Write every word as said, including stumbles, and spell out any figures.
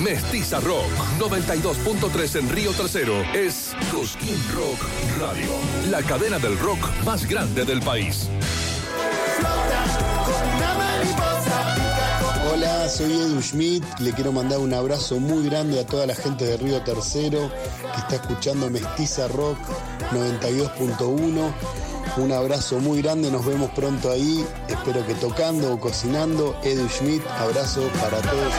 Mestiza Rock noventa y dos punto tres en Río Tercero es Cosquín Rock Radio, la cadena del rock más grande del país. Hola, soy Edu Schmidt. Le quiero mandar un abrazo muy grande a toda la gente de Río Tercero que está escuchando Mestiza Rock noventa y dos punto uno. Un abrazo muy grande, nos vemos pronto ahí. Espero que tocando o cocinando. Edu Schmidt, abrazo para todos.